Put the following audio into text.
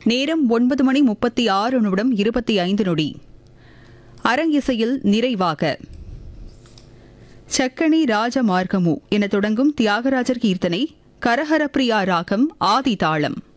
நேரம் 9:36:25. அரங்கிசையில் நிறைவாக சக்கணி ராஜமார்க்கமு என தொடங்கும் தியாகராஜர் கீர்த்தனை, கரஹரப்பிரியா ராகம், ஆதி தாளம்.